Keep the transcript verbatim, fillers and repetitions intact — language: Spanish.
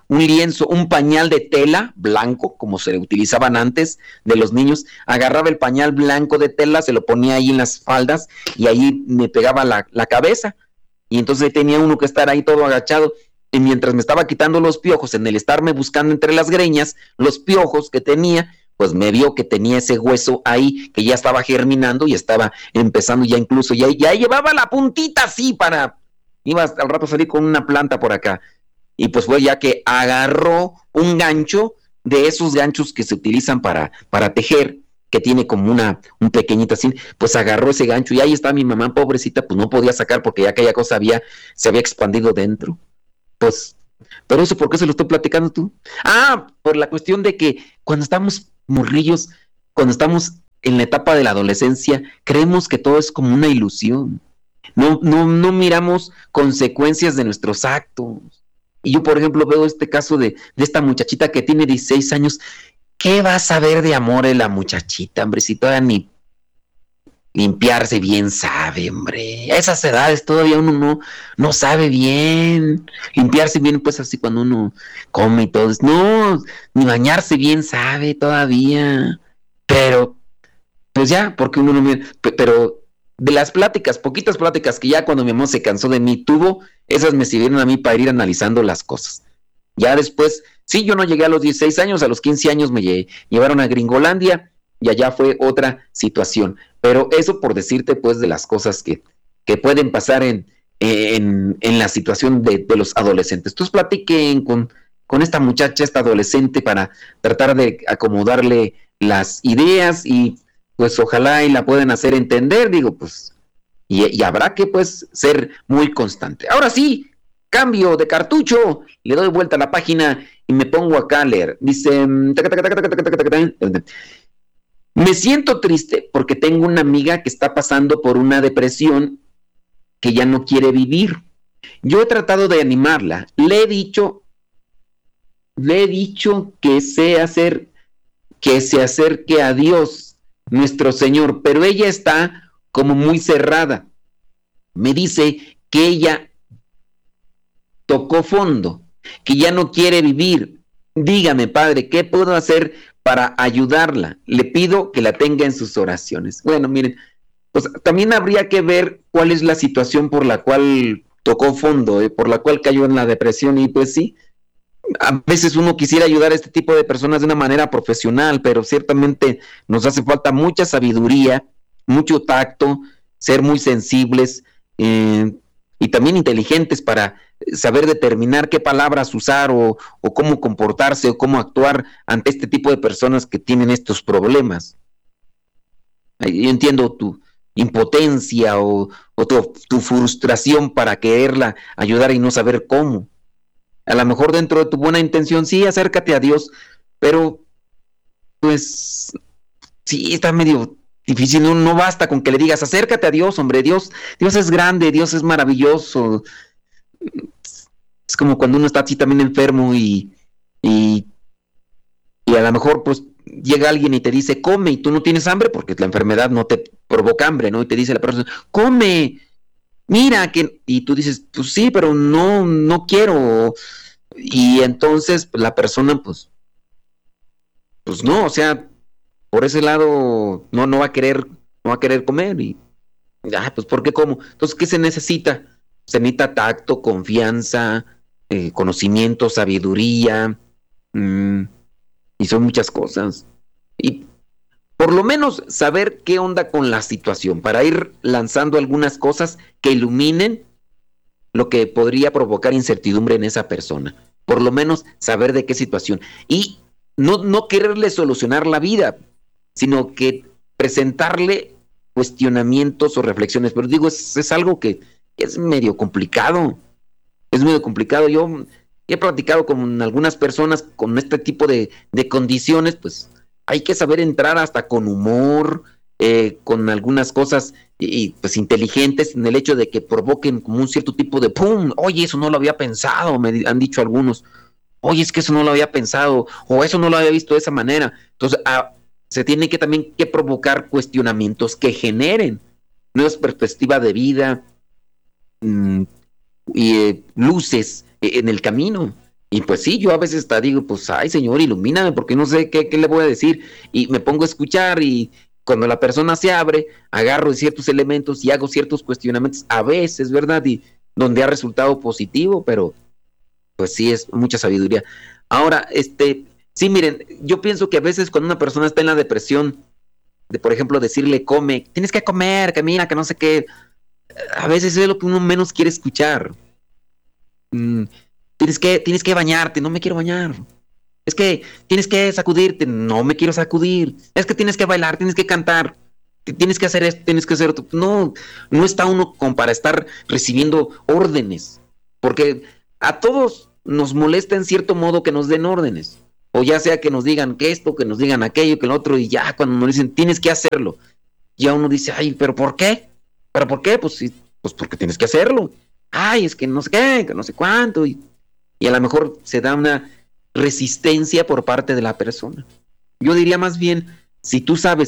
un lienzo, un pañal de tela blanco, como se utilizaban antes de los niños, agarraba el pañal blanco de tela, se lo ponía ahí en las faldas y ahí me pegaba la, la cabeza. Y entonces tenía uno que estar ahí todo agachado. Y mientras me estaba quitando los piojos, en el estarme buscando entre las greñas, los piojos que tenía, pues me vio que tenía ese hueso ahí, que ya estaba germinando y estaba empezando ya incluso, ya, ya llevaba la puntita así para, iba al rato a salir con una planta por acá. Y pues fue ya que agarró un gancho de esos ganchos que se utilizan para, para tejer, que tiene como una, un pequeñito así, pues agarró ese gancho y ahí está mi mamá, pobrecita, pues no podía sacar porque ya aquella cosa había, se había expandido dentro. Pues, pero eso, ¿por qué se lo estoy platicando tú? Ah, por la cuestión de que cuando estamos morrillos, cuando estamos en la etapa de la adolescencia, creemos que todo es como una ilusión. No, no, no miramos consecuencias de nuestros actos. Y yo, por ejemplo, veo este caso de, de esta muchachita que tiene dieciséis años. ¿Qué va a saber de amor en la muchachita, hombre? Si todavía ni limpiarse bien sabe, hombre. A esas edades todavía uno no, no sabe bien. Limpiarse bien, pues así cuando uno come y todo. No, ni bañarse bien sabe todavía. Pero, pues ya, porque uno no mira. Pero de las pláticas, poquitas pláticas que ya cuando mi mamá se cansó de mí tuvo, esas me sirvieron a mí para ir analizando las cosas. Ya después, sí, yo no llegué a los dieciséis años, a los quince años me lle- llevaron a Gringolandia y allá fue otra situación. Pero eso por decirte, pues, de las cosas que, que pueden pasar en, en, en la situación de, de los adolescentes. Entonces platiquen con, con esta muchacha, esta adolescente, para tratar de acomodarle las ideas y pues ojalá y la puedan hacer entender, digo, pues, y, y habrá que, pues, ser muy constante. Ahora sí, cambio de cartucho, le doy vuelta a la página y me pongo acá a leer. Dice, me siento triste porque tengo una amiga que está pasando por una depresión que ya no quiere vivir. Yo he tratado de animarla, le he dicho, le he dicho que se hacer, que se acerque a Dios, nuestro Señor, pero ella está como muy cerrada. Me dice que ella tocó fondo, que ya no quiere vivir. Dígame, Padre, ¿qué puedo hacer para ayudarla? Le pido que la tenga en sus oraciones. Bueno, miren, pues también habría que ver cuál es la situación por la cual tocó fondo, eh, por la cual cayó en la depresión. Y pues sí, a veces uno quisiera ayudar a este tipo de personas de una manera profesional, pero ciertamente nos hace falta mucha sabiduría, mucho tacto, ser muy sensibles eh, y también inteligentes para saber determinar qué palabras usar o, o cómo comportarse o cómo actuar ante este tipo de personas que tienen estos problemas. Yo entiendo tu impotencia o, o tu, tu frustración para quererla ayudar y no saber cómo. A lo mejor dentro de tu buena intención, sí, acércate a Dios, pero pues sí, está medio difícil, no, no basta con que le digas, acércate a Dios, hombre, Dios, Dios es grande, Dios es maravilloso. Es como cuando uno está así también enfermo y, y, y a lo mejor pues llega alguien y te dice, come, y tú no tienes hambre porque la enfermedad no te provoca hambre, ¿no? Y te dice la persona, come, mira, que, y tú dices, pues sí, pero no, no quiero. Y entonces pues, la persona, pues, pues no, o sea, por ese lado no, no va a querer, no va a querer comer. Y, ah, pues, ¿por qué como? Entonces, ¿qué se necesita? Se necesita tacto, confianza, eh, conocimiento, sabiduría, mmm, y son muchas cosas. Y por lo menos saber qué onda con la situación, para ir lanzando algunas cosas que iluminen lo que podría provocar incertidumbre en esa persona. Por lo menos saber de qué situación. Y no, no quererle solucionar la vida, sino que presentarle cuestionamientos o reflexiones. Pero digo, es, es algo que es medio complicado. Es medio complicado. Yo he platicado con algunas personas con este tipo de, de condiciones, pues hay que saber entrar hasta con humor, eh, con algunas cosas y, pues inteligentes en el hecho de que provoquen como un cierto tipo de ¡pum! Oye, eso no lo había pensado, me han dicho algunos. Oye, es que eso no lo había pensado, o eso no lo había visto de esa manera. Entonces, ah, se tiene que también que provocar cuestionamientos que generen nuevas perspectivas de vida mmm, y eh, luces en el camino. Y pues sí, yo a veces hasta digo, pues, ay, señor, ilumíname, porque no sé qué, qué le voy a decir. Y me pongo a escuchar y cuando la persona se abre, agarro ciertos elementos y hago ciertos cuestionamientos, a veces, ¿verdad? Y donde ha resultado positivo, pero pues sí, es mucha sabiduría. Ahora, este, sí, miren, yo pienso que a veces cuando una persona está en la depresión, de por ejemplo decirle, come, tienes que comer, camina, que no sé qué, a veces es lo que uno menos quiere escuchar. Mm, tienes que, tienes que bañarte, no me quiero bañar. Es que tienes que sacudirte, no me quiero sacudir. Es que tienes que bailar, tienes que cantar, t- tienes que hacer esto, tienes que hacer otro. No, no está uno como para estar recibiendo órdenes, porque a todos nos molesta en cierto modo que nos den órdenes, o ya sea que nos digan que esto, que nos digan aquello, que el otro, y ya cuando nos dicen tienes que hacerlo, ya uno dice, ay, pero ¿por qué? ¿Pero por qué? Pues sí, pues porque tienes que hacerlo. Ay, es que no sé qué, que no sé cuánto, y, y a lo mejor se da una resistencia por parte de la persona. Yo diría más bien, si tú sabes